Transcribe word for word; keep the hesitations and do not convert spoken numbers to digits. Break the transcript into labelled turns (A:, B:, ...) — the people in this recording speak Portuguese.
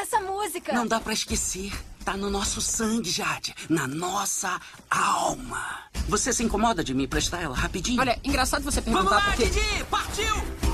A: essa música.
B: Não dá pra esquecer. Tá no nosso sangue, Jade. Na nossa alma. Você se incomoda de me emprestar ela rapidinho?
C: Olha, engraçado você
B: Vamos
C: perguntar
B: lá,
C: porque...
B: Didi! Partiu!